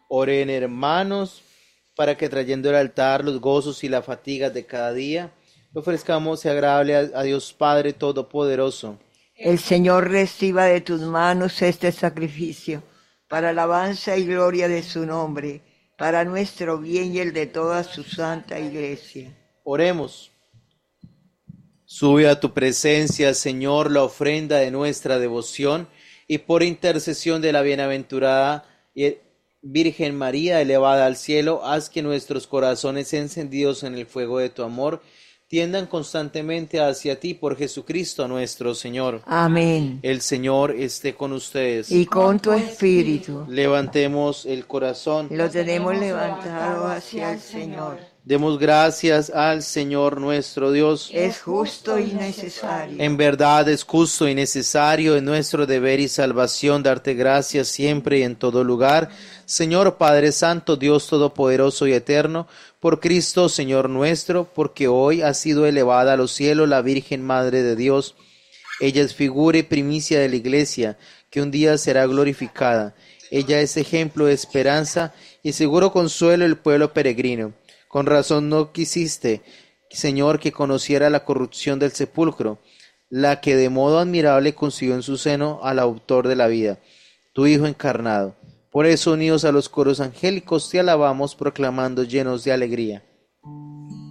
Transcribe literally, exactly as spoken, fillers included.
Oren, hermanos, para que trayendo al altar los gozos y las fatigas de cada día, le ofrezcamos agradable a, a Dios Padre Todopoderoso. El Señor reciba de tus manos este sacrificio, para alabanza y gloria de su nombre, para nuestro bien y el de toda su santa Iglesia. Oremos. Sube a tu presencia, Señor, la ofrenda de nuestra devoción, y por intercesión de la bienaventurada Virgen María, elevada al cielo, haz que nuestros corazones encendidos en el fuego de tu amor tiendan constantemente hacia ti por Jesucristo nuestro Señor. Amén. El Señor esté con ustedes. Y con tu espíritu. Levantemos el corazón. Lo tenemos levantado hacia el Señor. Demos gracias al Señor nuestro Dios. Es justo y necesario. En verdad es justo y necesario, en nuestro deber y salvación, darte gracias siempre y en todo lugar, Señor Padre Santo, Dios Todopoderoso y Eterno, por Cristo, Señor nuestro, porque hoy ha sido elevada a los cielos la Virgen Madre de Dios. Ella es figura y primicia de la Iglesia, que un día será glorificada. Ella es ejemplo de esperanza y seguro consuelo del pueblo peregrino. Con razón no quisiste, Señor, que conociera la corrupción del sepulcro, la que de modo admirable concibió en su seno al autor de la vida, tu Hijo encarnado. Por eso, unidos a los coros angélicos, te alabamos, proclamando llenos de alegría.